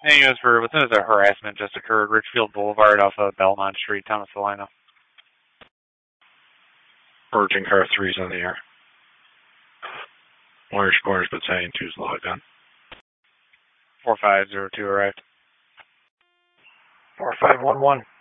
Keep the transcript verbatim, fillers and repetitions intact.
Anyways, for within the harassment just occurred, Richfield Boulevard off of Belmont Street, Thomas Salina. Urging car three's on the air. Irish Corners Battalion two's logged on. four five zero two arrived. four five one one.